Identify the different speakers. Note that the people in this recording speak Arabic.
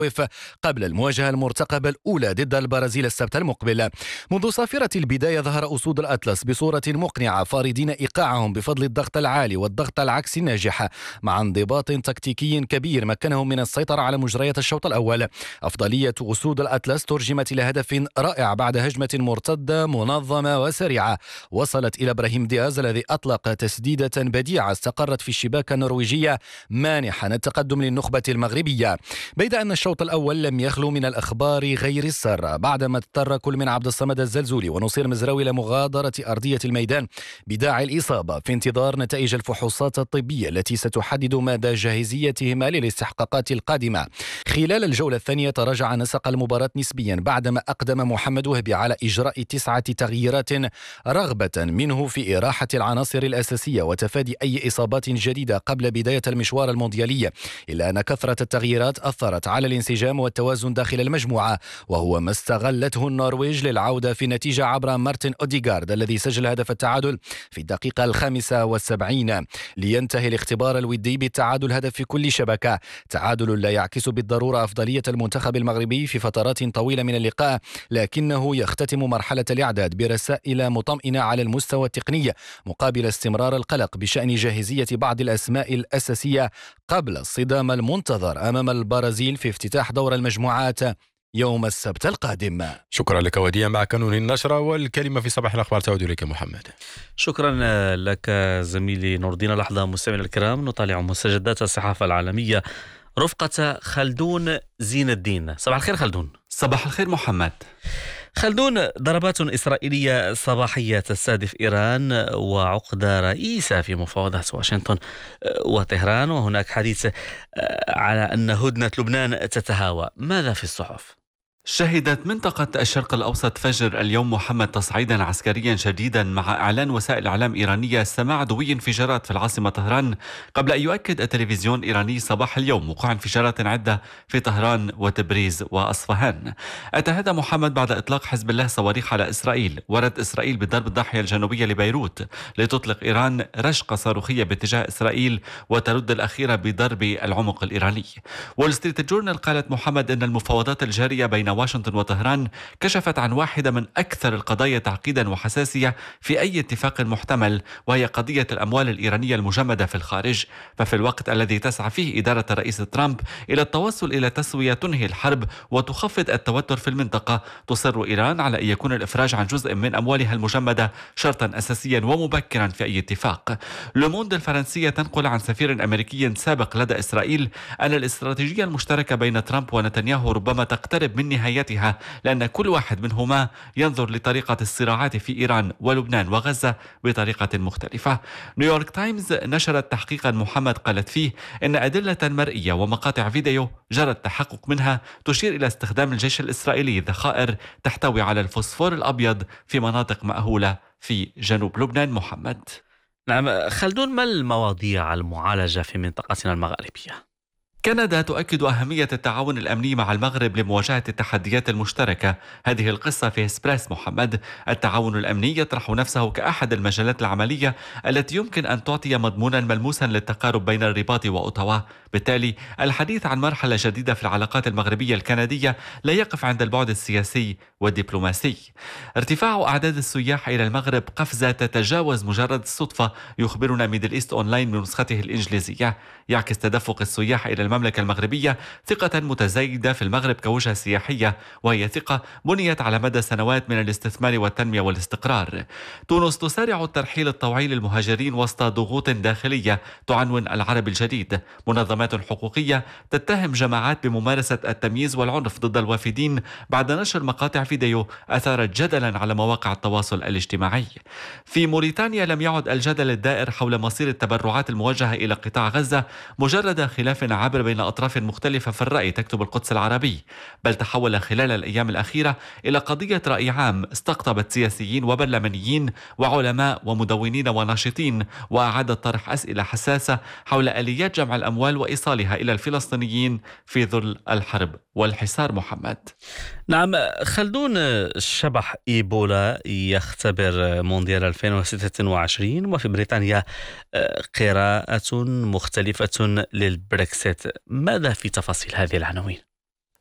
Speaker 1: قبل المواجهة المرتقبة الأولى ضد البرازيل السبت المقبل. منذ صافرة البداية ظهر أسود الأطلس بصورة مقنعة، فارضين إيقاعهم بفضل الضغط العالي والضغط العكسي الناجح، مع انضباط تكتيكي كبير مكنهم من السيطرة على مجريات الشوط الأول. أفضلية أسود الأطلس ترجمت إلى هدف رائع بعد هجمة مرتدة منظمة وسريعة وصلت إلى إبراهيم دياز، الذي أطلق تسديدة بديعة استقرت في الشباك النرويجية مانحا التقدم للنخبة المغربية. بيد أن الشوط الأول لم يخلو من الأخبار غير السارة، بعدما اضطر كل من عبد الصمد الزلزولي ونصير مزراوي إلى مغادرة أرضية الميدان بداعي الإصابة في انتظار نتائج الفحوصات الطبية التي ستحدد مدى جاهزيتهما للاستحقاقات القادمة. خلال الجولة الثانية تراجع نسق المباراة نسبيا بعدما أقدم محمد وهبي على إجراء 9 تغييرات رغبة منه في إراحة العناصر الأساسية وتفادي أي إصابات جديدة قبل بداية المشوار المونديالي، إلا أن كثرة التغييرات أثرت على الانسجام والتوازن داخل المجموعة، وهو ما استغلته النرويج للعودة في النتيجة عبر مارتن أوديغارد الذي سجل هدف التعادل في الدقيقة 75 لينتهي الاختبار الودي بالتعادل هدف في كل شبكة. تعادل لا يعكس بالضرورة أفضلية المنتخب المغربي في فترات طويلة من اللقاء، لكنه يختتم مرحلة الإعداد برسائل مطمئنة على المستوى التقني، مقابل استمرار القلق بشأن جاهزية بعض الأسماء الأساسية قبل الصدام المنتظر أمام البرازيل في افتتاح دور المجموعات يوم السبت القادم.
Speaker 2: شكرا لك وديع مع قانون النشرة، والكلمة في صباح الأخبار تعود إليك محمد.
Speaker 3: شكرا لك زميلي نور الدين. لحظة مستمعينا الكرام نطالع مستجدات الصحافة العالمية رفقة خلدون زين الدين. صباح الخير خلدون.
Speaker 4: صباح الخير محمد.
Speaker 3: خلدون، ضربات إسرائيلية صباحية تستهدف إيران وعقدة رئيسة في مفاوضات واشنطن وطهران، وهناك حديث على أن هدنة لبنان تتهاوى. ماذا في الصحف؟
Speaker 4: شهدت منطقة الشرق الأوسط فجر اليوم محمد تصعيدا عسكريا شديدا مع إعلان وسائل إعلام إيرانية سماع دوي انفجارات في العاصمة طهران، قبل أن يؤكد التلفزيون الإيراني صباح اليوم وقوع انفجارات عدة في طهران وتبريز وأصفهان. أتى هذا محمد بعد إطلاق حزب الله صواريخ على إسرائيل ورد إسرائيل بضرب الضاحية الجنوبية لبيروت، لتطلق إيران رشقة صاروخية باتجاه إسرائيل وترد الأخيرة بضرب العمق الإيراني. وول ستريت جورنال قالت محمد أن المفاوضات الجارية بين واشنطن وطهران كشفت عن واحدة من أكثر القضايا تعقيدا وحساسية في أي اتفاق محتمل، وهي قضية الأموال الإيرانية المجمدة في الخارج. ففي الوقت الذي تسعى فيه إدارة الرئيس ترامب إلى التوصل إلى تسوية تنهي الحرب وتخفض التوتر في المنطقة، تصر إيران على أن يكون الإفراج عن جزء من أموالها المجمدة شرطا أساسيا ومبكرا في أي اتفاق. لوموند الفرنسية تنقل عن سفير أمريكي سابق لدى إسرائيل أن الاستراتيجية المشتركة بين ترامب ونتنياهو ربما تقترب من نهايتها، لأن كل واحد منهما ينظر لطريقة الصراعات في إيران ولبنان وغزة بطريقة مختلفة. نيويورك تايمز نشرت تحقيقا محمد قالت فيه إن أدلة مرئية ومقاطع فيديو جرى التحقق منها تشير إلى استخدام الجيش الإسرائيلي ذخائر تحتوي على الفوسفور الأبيض في مناطق مأهولة في جنوب لبنان. محمد.
Speaker 3: نعم خلدون، ما المواضيع المعالجة في منطقتنا المغاربية؟
Speaker 4: كندا تؤكد أهمية التعاون الأمني مع المغرب لمواجهة التحديات المشتركة. هذه القصة في إسبريس محمد. التعاون الأمني يطرح نفسه كأحد المجالات العملية التي يمكن أن تعطي مضمونا ملموسا للتقارب بين الرباط وأوتاوا. بالتالي الحديث عن مرحلة جديدة في العلاقات المغربية الكندية لا يقف عند البعد السياسي والدبلوماسي. ارتفاع أعداد السياح إلى المغرب قفزة تتجاوز مجرد الصدفة، يخبرنا ميدل إيست أونلاين من نسخته الإنجليزية. يعكس تدفق السياح إلى المملكة المغربية ثقة متزايدة في المغرب كوجهة سياحية، وهي ثقة بنيت على مدى سنوات من الاستثمار والتنمية والاستقرار. تونس تسارع الترحيل الطوعي للمهاجرين وسط ضغوط داخلية تعنون العرب الجديد. منظمات حقوقية تتهم جماعات بممارسة التمييز والعنف ضد الوافدين بعد نشر مقاطع فيديو أثارت جدلا على مواقع التواصل الاجتماعي. في موريتانيا لم يعد الجدل الدائر حول مصير التبرعات الموجهة إلى قطاع غزة مجرد خلاف عابر بين أطراف مختلفة في الرأي، تكتب القدس العربي، بل تحول خلال الأيام الأخيرة إلى قضية رأي عام استقطبت سياسيين وبرلمانيين وعلماء ومدونين وناشطين، وأعادت طرح أسئلة حساسة حول آليات جمع الأموال وإيصالها إلى الفلسطينيين في ظل الحرب والحصار. محمد.
Speaker 3: نعم خلدون، شبح إيبولا يختبر مونديال 2026، وفي بريطانيا قراءة مختلفة للبريكسيت. ماذا في تفاصيل هذه العناوين؟